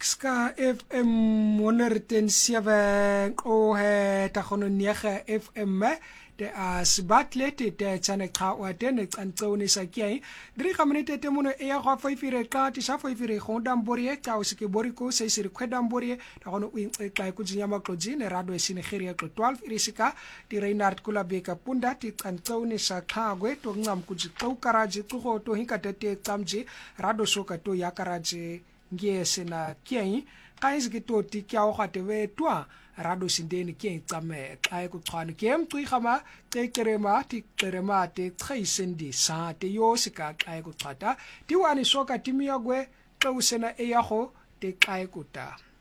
Ska FM 107 o he ta gono 9 FM te as batlete te tsane ka wa te ne tsantsone sa kiai dri ga minute te mono e ya ga fa ifire ka ti sa fa ifire go dambori e ka o se ke boriko se se re kwedambori ta gono o intse ku dzinya makloji ne rado e sine khiri ya 12 irisika ti Reinhard Kulabeka punda ti tsantsone sa khagwe to ngam ku ji karaji go to hinka te tsamji rado soka to ya karaji ngese na kiai kaisi ke to ti kya o gate we twa rado sindeni ke tsame xa ku xwana ke mtwi khama te kerema ti kerema te tsaisindi sa te yo sika xa ku xata ti wani soka timiyagwe xa usena e yago te xa ku ta